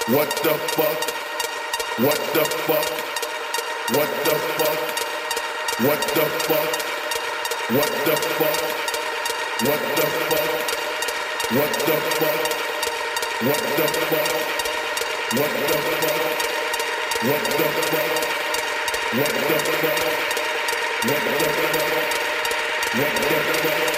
What the fuck? What the fuck? What the fuck? What the fuck? What the fuck? What the fuck? What the fuck? What the fuck? What the fuck? What the fuck? What the fuck? What the fuck? What the fuck?